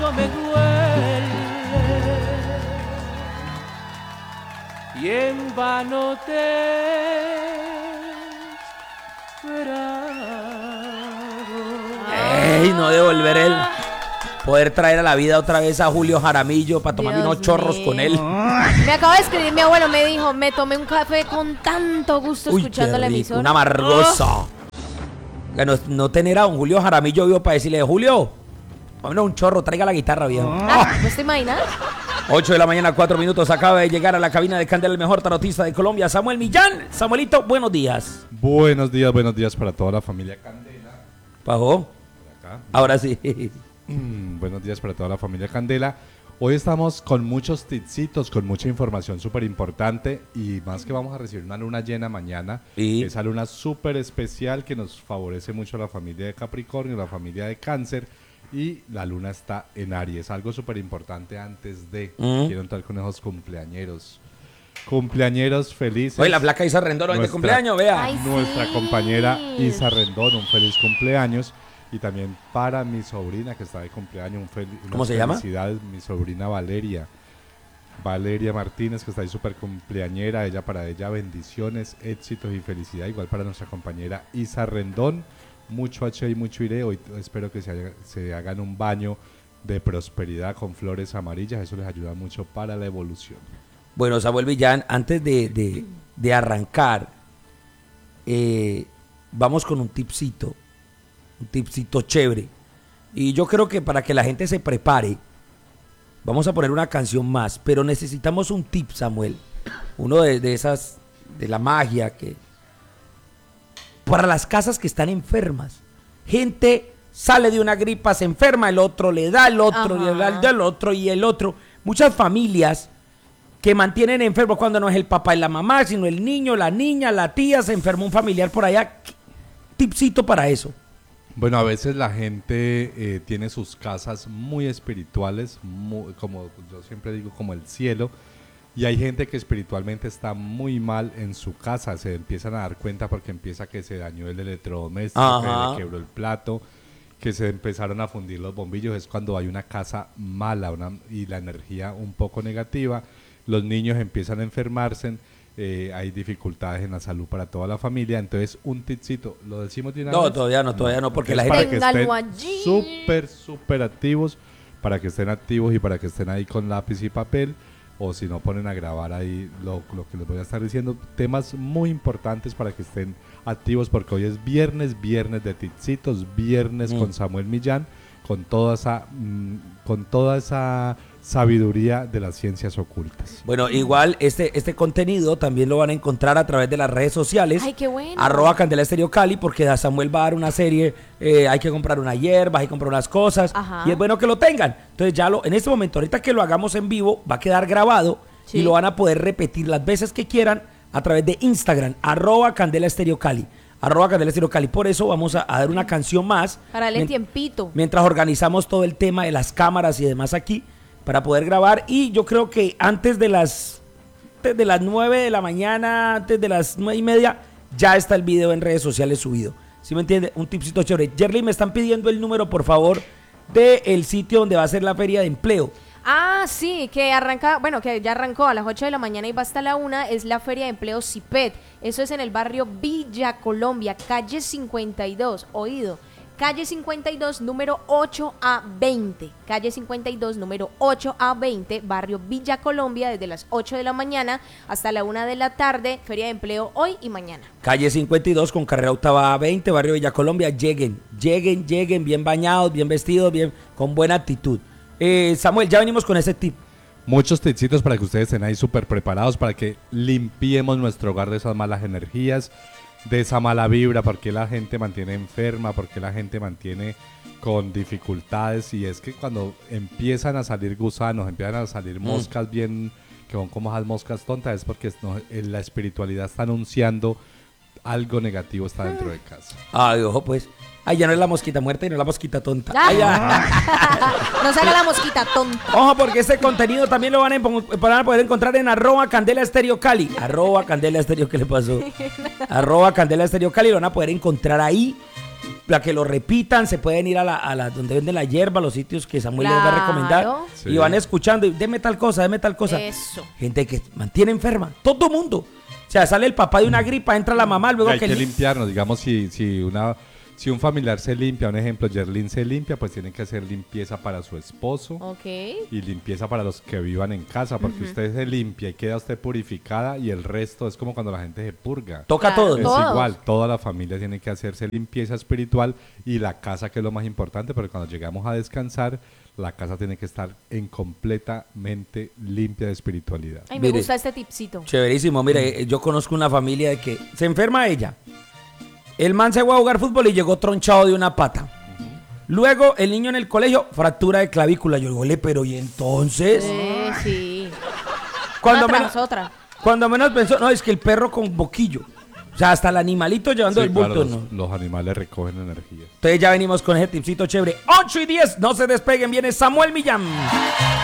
me duele y en vano te ¡Ey! No devolver él. Poder traer a la vida otra vez a Julio Jaramillo para tomarme unos chorros con él. Me acaba de escribir mi abuelo, me dijo, me tomé un café con tanto gusto escuchando la emisora. Una amargosa. No tener a don Julio Jaramillo vivo para decirle, Julio, vámonos un chorro, traiga la guitarra, viejo. ¿No te imaginas? 8 de la mañana, 4 minutos. Acaba de llegar a la cabina de Candela, el mejor tarotista de Colombia, Samuel Millán. Samuelito, buenos días. Buenos días para toda la familia Candela. ¿Pajó? Ahora sí. Buenos días para toda la familia Candela. Hoy estamos con muchos tipsitos, con mucha información súper importante y más que vamos a recibir una luna llena mañana. Esa luna súper especial que nos favorece mucho a la familia de Capricornio, la familia de Cáncer, y la luna está en Aries. Algo súper importante antes de... Quiero entrar con esos cumpleañeros. Cumpleañeros felices. Oye, la placa Isa Rendón hoy de cumpleaños, vea. Ay, nuestra sí. compañera Isa Rendón, un feliz cumpleaños. Y también para mi sobrina que está de cumpleaños, ¿Cómo se llama? Felicidades, mi sobrina Valeria Martínez, que está ahí súper cumpleañera. Para ella bendiciones, éxitos y felicidad. Igual para nuestra compañera Isa Rendón, mucho H y mucho iré. Hoy espero que se hagan un baño de prosperidad con flores amarillas. Eso les ayuda mucho para la evolución. Bueno, Samuel Millán, antes de arrancar, vamos con un tipcito chévere. Y yo creo que para que la gente se prepare, vamos a poner una canción más, pero necesitamos un tip, Samuel. Uno de esas, de la magia, que para las casas que están enfermas. Gente sale de una gripa, se enferma, el otro le da, el otro le da el otro y el otro. Muchas familias que mantienen enfermos cuando no es el papá y la mamá, sino el niño, la niña, la tía, se enfermó un familiar por allá. Tipcito para eso. Bueno, a veces la gente tiene sus casas muy espirituales, como yo siempre digo, como el cielo, y hay gente que espiritualmente está muy mal en su casa. Se empiezan a dar cuenta porque empieza que se dañó el electrodoméstico, que le quebró el plato, que se empezaron a fundir los bombillos. Es cuando hay una casa mala y la energía un poco negativa. Los niños empiezan a enfermarse. Hay dificultades en la salud para toda la familia. Entonces, un tipcito, ¿lo decimos de una vez? No, todavía no, porque la para gente... que estén súper activos, para que estén activos y para que estén ahí con lápiz y papel, o si no, ponen a grabar ahí lo que les voy a estar diciendo. Temas muy importantes para que estén activos, porque hoy es viernes de tipsitos, viernes con Samuel Millán, con toda esa sabiduría de las ciencias ocultas. Bueno, igual este contenido también lo van a encontrar a través de las redes sociales. ¡Ay, qué bueno! @Candela Estéreo Cali, porque a Samuel va a dar una serie, hay que comprar una hierba, hay que comprar unas cosas, y es bueno que lo tengan. Entonces en este momento, ahorita que lo hagamos en vivo, va a quedar grabado y lo van a poder repetir las veces que quieran a través de Instagram, @Candela Estéreo Cali. @Candela Estéreo Cali. Por eso vamos a dar una canción más. Para darle tiempito. Mientras organizamos todo el tema de las cámaras y demás aquí, para poder grabar. Y yo creo que antes de las 9 de la mañana, antes de las 9:30, ya está el video en redes sociales subido. ¿Sí me entiende? Un tipcito chévere. Jerry, me están pidiendo el número, por favor, del sitio donde va a ser la feria de empleo. Ah, sí, que ya arrancó a las 8 de la mañana y va hasta la 1, es la Feria de Empleo CIPET. Eso es en el barrio Villa Colombia, calle 52, oído. Calle 52, número 8A20. Calle 52, número 8A20, barrio Villa Colombia, desde las 8 de la mañana hasta la 1 de la tarde. Feria de empleo hoy y mañana. Calle 52 con carrera octava A20, barrio Villa Colombia. Lleguen, bien bañados, bien vestidos, con buena actitud. Samuel, ya venimos con ese tip. Muchos tipsitos para que ustedes estén ahí súper preparados, para que limpiemos nuestro hogar de esas malas energías, de esa mala vibra, porque la gente mantiene enferma, porque la gente mantiene con dificultades. Y es que cuando empiezan a salir gusanos, empiezan a salir moscas bien, que son como esas moscas tontas, es porque la espiritualidad está anunciando algo negativo está dentro de casa. Ay, ojo pues. Ay, ya no es la mosquita muerta y no es la mosquita tonta. Ah. Ay, ya. No se haga la mosquita tonta. Ojo, porque este contenido también lo van a poder encontrar en @Candela Estéreo Cali. @Candela Estéreo, ¿qué le pasó? @Candela Estéreo Cali, lo van a poder encontrar ahí. para que lo repitan, se pueden ir a la donde venden la hierba, los sitios que Samuel les va a recomendar. Claro. Y van escuchando, y deme tal cosa. Eso. Gente que mantiene enferma, todo mundo. O sea, sale el papá de una gripa, entra la mamá, luego Y hay que limpiarnos, digamos, si un familiar se limpia, un ejemplo, Yerlin se limpia, pues tienen que hacer limpieza para su esposo Ok. y limpieza para los que vivan en casa, porque usted se limpia y queda usted purificada y el resto es como cuando la gente se purga. toca Claro, todo. Es Todos. igual, toda la familia tiene que hacerse limpieza espiritual y la casa, que es lo más importante, porque cuando llegamos a descansar, la casa tiene que estar en completamente limpia de espiritualidad. Ay, me Mire. gusta este tipcito. Chéverísimo, mire, yo conozco una familia de que se enferma ella. El man se fue a jugar fútbol y llegó tronchado de una pata. Luego, el niño en el colegio, fractura de clavícula. Yo digo, pero ¿y entonces? Sí. Cuando Una menos, tras otra. cuando menos pensó, no, es que el perro con boquillo. O sea, hasta el animalito llevando Sí, el bulto, claro, ¿no? los animales recogen energía. Entonces ya venimos con ese tipcito chévere. 8:10, no se despeguen, viene Samuel Millán.